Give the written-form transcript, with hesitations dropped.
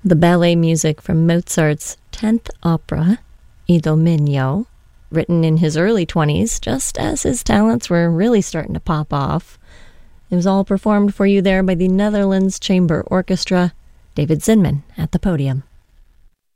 The ballet music from Mozart's 10th opera, Idomeneo, written in his early 20s, just as his talents were really starting to pop off. It was all performed for you there by the Netherlands Chamber Orchestra. David Zinman at the podium.